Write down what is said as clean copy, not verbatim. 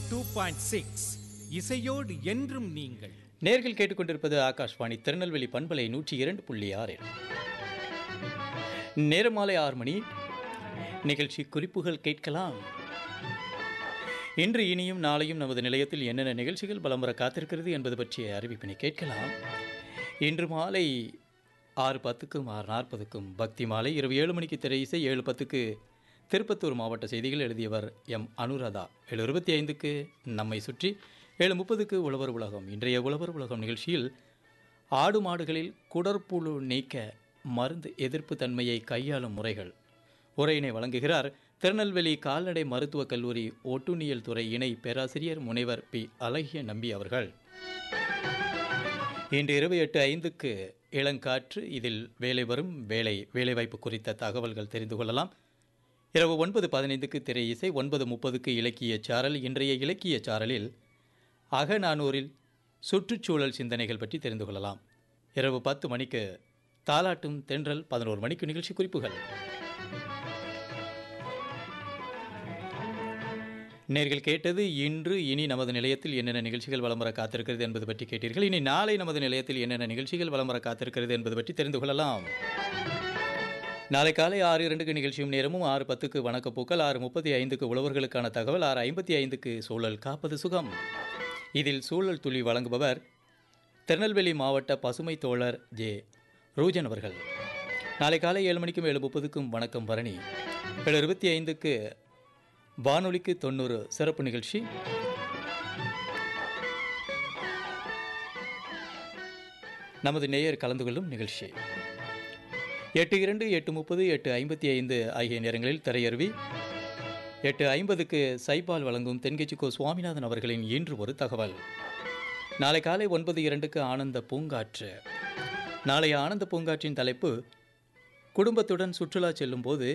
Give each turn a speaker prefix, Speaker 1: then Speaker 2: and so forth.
Speaker 1: 102.6 இசையோடு என்றும் நீங்கள்.
Speaker 2: நேர்கள் கேட்டுக்கொண்டிருப்பது ஆகாஷ்வாணி திருநெல்வேலி பண்பலை 102.6. நேரம் மாலை 6 மணி. நிகழ்ச்சி குறிப்புகள் கேட்கலாம். இன்று இனியும் நாளையும் நமது நிலையத்தில் என்னென்ன நிகழ்ச்சிகள் பலம் வர காத்திருக்கிறது என்பது பற்றிய அறிவிப்பினை கேட்கலாம். இன்று மாலை 6:10க்கும் 6:40க்கும் பக்தி மாலை, இரவு 7 மணிக்கு திரை இசை, 7:10க்கு திருப்பத்தூர் மாவட்ட செய்திகள், எழுதியவர் எம் அனுராதா. 7:25க்கு நம்மை சுற்றி, 7:30க்கு உழவர் உலகம். இன்றைய உழவர் உலகம் நிகழ்ச்சியில் ஆடு மாடுகளில் குடற்புழு நீக்க மருந்து எதிர்ப்பு தன்மையை கையாளும் முறைகள் உரையினை வழங்குகிறார் திருநெல்வேலி கால்நடை மருத்துவக் கல்லூரி ஒட்டுண்ணியல் துறை இணை பேராசிரியர் முனைவர் பி. அழகிய நம்பி அவர்கள். இன்று இரவு 8:05க்கு இளங்காற்று. இதில் வேலை வரும் வேலைவாய்ப்பு குறித்த தகவல்கள் தெரிந்து கொள்ளலாம். இரவு 9:15க்கு திரை இசை, 9:30க்கு இலக்கிய சாரல். இன்றைய இலக்கிய சாரலில் அகநானூரில் சுற்றுச்சூழல் சிந்தனைகள் பற்றி தெரிந்து கொள்ளலாம். இரவு 10 மணிக்கு தாலாட்டும் தென்றல். 11 மணிக்கு நிகழ்ச்சி குறிப்புகள். நேர்கள் கேட்டது இன்று இனி நமது நிலையத்தில் என்னென்ன நிகழ்ச்சிகள் வலம் வர காத்திருக்கிறது என்பது பற்றி கேட்டீர்கள். இனி நாளை நமது நிலையத்தில் என்னென்ன நிகழ்ச்சிகள் வலம் வர காத்திருக்கிறது என்பது பற்றி தெரிந்து கொள்ளலாம். நாளை காலை 6:02க்கு நிகழ்ச்சியும் நேரமும், 6:10க்கு வணக்கப்பூக்கள், 6:35க்கு உழவர்களுக்கான தகவல், 6:55க்கு சூழல் காப்பது சுகம். இதில் சூழல் துளி வழங்குபவர் திருநெல்வேலி மாவட்ட பசுமை தோழர் ஜே. ரூஜன் அவர்கள். நாளை காலை 7 மணிக்கும் 7:30க்கும் வணக்கம் பரணி. 7:25க்கு வானொலிக்கு 90 சிறப்பு நிகழ்ச்சி. நமது நேயர் கலந்து கொள்ளும் நிகழ்ச்சி. 8:02, 8:30, 8:55 ஆகிய நேரங்களில் திரையருவி. 8:50க்கு சைபால் வழங்கும் தென்கட்சிக்கோ சுவாமிநாதன் அவர்களின் இன்று ஒரு தகவல். நாளை காலை 9:02க்கு ஆனந்த பூங்காற்று. நாளைய ஆனந்த பூங்காற்றின் தலைப்பு, குடும்பத்துடன் சுற்றுலா செல்லும் போது